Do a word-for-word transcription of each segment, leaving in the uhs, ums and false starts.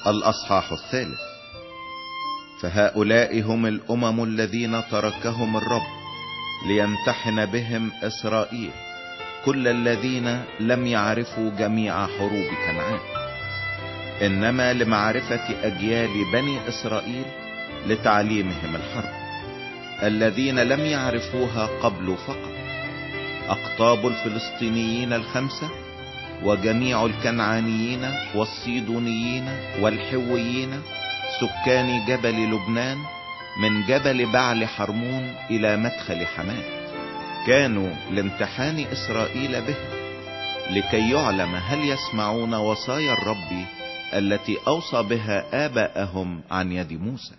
الأصحاح الثالث. فهؤلاء هم الأمم الذين تركهم الرب ليمتحن بهم إسرائيل، كل الذين لم يعرفوا جميع حروب كنعان، إنما لمعرفة أجيال بني إسرائيل لتعليمهم الحرب، الذين لم يعرفوها قبل فقط، أقطاب الفلسطينيين الخمسة، وجميع الكنعانيين والصيدونيين والحويين، سكان جبل لبنان، من جبل بعل حرمون إلى مدخل حماه، كانوا لامتحان إسرائيل به، لكي يعلم هل يسمعون وصايا الرب التي أوصى بها آباءهم عن يد موسى.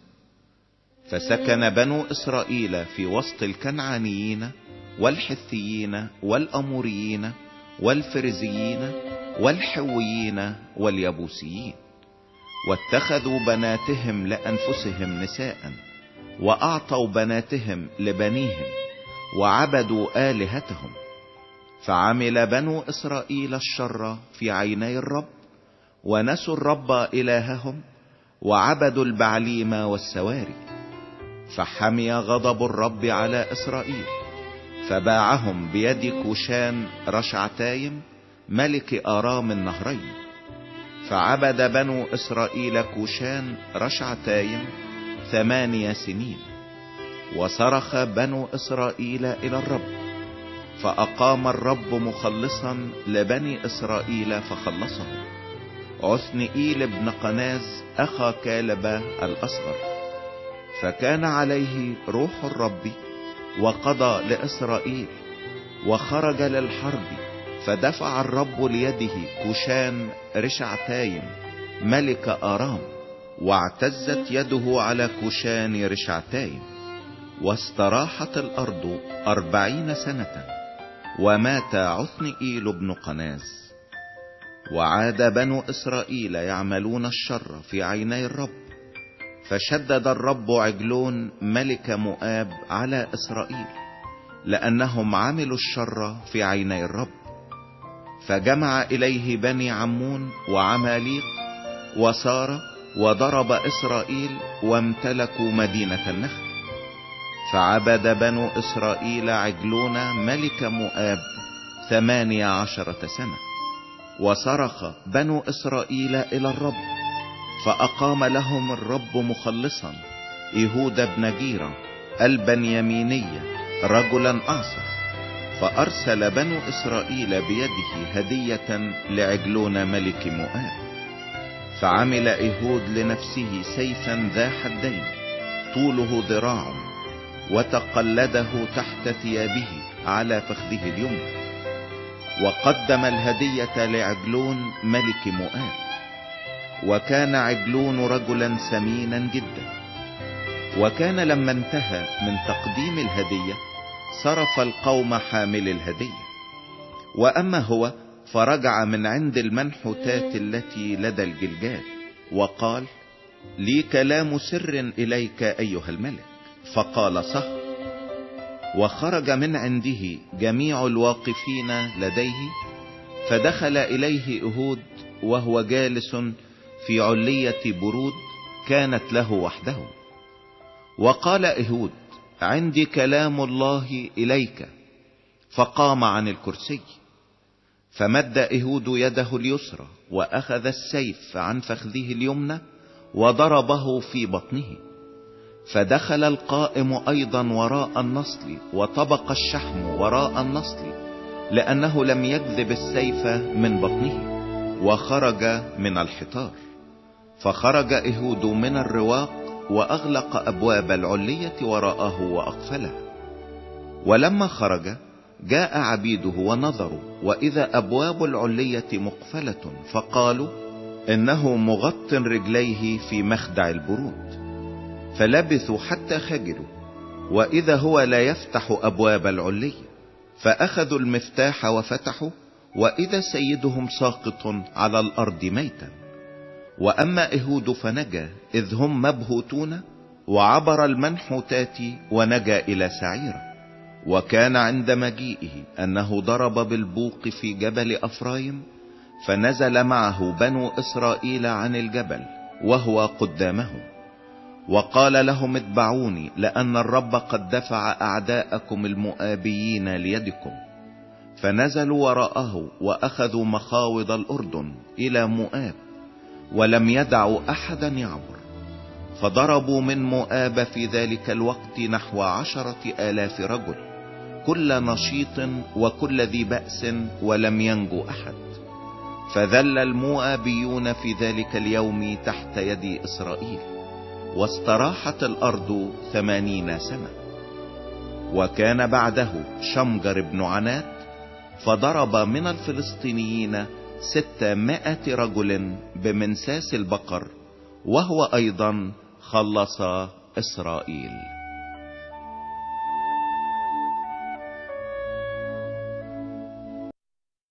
فسكن بنو إسرائيل في وسط الكنعانيين والحثيين والأموريين والفرزيين والحويين واليبوسيين، واتخذوا بناتهم لأنفسهم نساء، وأعطوا بناتهم لبنيهم، وعبدوا آلهتهم. فعمل بنو إسرائيل الشر في عيني الرب، ونسوا الرب إلههم، وعبدوا البعليم والسواري. فحمي غضب الرب على إسرائيل، فباعهم بيد كوشان رشعتايم ملك آرام النهرين. فعبد بنو إسرائيل كوشان رشعتايم ثمانية سنين. وصرخ بنو إسرائيل إلى الرب، فأقام الرب مخلصا لبني إسرائيل فخلصه، عثنئيل بن قناز أخا كالب الأصغر. فكان عليه روح الرب وقضى لإسرائيل، وخرج للحرب، فدفع الرب ليده كوشان رشعتايم ملك آرام، واعتزت يده على كوشان رشعتايم، واستراحت الأرض أربعين سنة، ومات عثنئيل بن قناز. وعاد بنو إسرائيل يعملون الشر في عيني الرب، فشدد الرب عجلون ملك مؤاب على إسرائيل، لأنهم عملوا الشر في عيني الرب. فجمع إليه بني عمون وعماليق وسار، وضرب إسرائيل وامتلكوا مدينة النخل. فعبد بنو إسرائيل عجلون ملك مؤاب ثمانية عشرة سنة. وصرخ بنو إسرائيل إلى الرب، فأقام لهم الرب مخلصا إيهود بن جيرة البنياميني رجلا أعصر. فأرسل بنو إسرائيل بيده هدية لعجلون ملك مؤاب. فعمل إيهود لنفسه سيفا ذا حدين طوله ذراع، وتقلده تحت ثيابه على فخذه اليمنى، وقدم الهدية لعجلون ملك مؤاب. وكان عجلون رجلا سمينا جدا. وكان لما انتهى من تقديم الهدية صرف القوم حامل الهدية. وأما هو فرجع من عند المنحوتات التي لدى الجلجال، وقال: لي كلام سر إليك أيها الملك. فقال: صح. وخرج من عنده جميع الواقفين لديه، فدخل إليه إيهود وهو جالس في علية برود كانت له وحده. وقال إيهود: عندي كلام الله إليك. فقام عن الكرسي، فمد إيهود يده اليسرى وأخذ السيف عن فخذه اليمنى وضربه في بطنه. فدخل القائم أيضا وراء النصل، وطبق الشحم وراء النصل، لأنه لم يجذب السيف من بطنه، وخرج من الحطار. فخرج إيهود من الرواق، وأغلق أبواب العلية وراءه وأقفلها. ولما خرج جاء عبيده ونظروا، وإذا أبواب العلية مقفلة، فقالوا: إنه مغط رجليه في مخدع البرود. فلبثوا حتى خجلوا، وإذا هو لا يفتح أبواب العلية. فأخذوا المفتاح وفتحوا، وإذا سيدهم ساقط على الأرض ميتا. وأما إيهود فنجا إذ هم مبهوتون، وعبر المنحوتات ونجا إلى سعيرة. وكان عند مجيئه أنه ضرب بالبوق في جبل أفرايم، فنزل معه بنو إسرائيل عن الجبل، وهو قدامهم، وقال لهم اتبعوني، لأن الرب قد دفع أعداءكم المؤابيين ليدكم. فنزلوا وراءه وأخذوا مخاوض الأردن إلى مؤاب، ولم يدعوا أحدا يعبر. فضربوا من مؤاب في ذلك الوقت نحو عشرة آلاف رجل، كل نشيط وكل ذي بأس، ولم ينجو أحد. فذل المؤابيون في ذلك اليوم تحت يد إسرائيل، واستراحت الأرض ثمانين سنة. وكان بعده شمجر بن عنات فضرب من الفلسطينيين ستمائة رجل بمنساس البقر، وهو أيضا خلص إسرائيل.